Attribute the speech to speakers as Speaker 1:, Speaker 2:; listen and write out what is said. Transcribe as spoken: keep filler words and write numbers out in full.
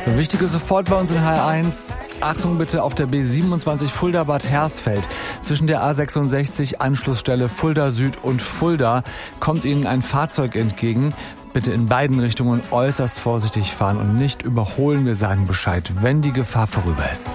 Speaker 1: Wichtige sofort bei uns in H R eins. Achtung bitte auf der B siebenundzwanzig Fulda-Bad Hersfeld. Zwischen der A sechsundsechzig Anschlussstelle Fulda Süd und Fulda kommt Ihnen ein Fahrzeug entgegen. Bitte in beiden Richtungen äußerst vorsichtig fahren und nicht überholen. Wir sagen Bescheid, wenn die Gefahr vorüber ist.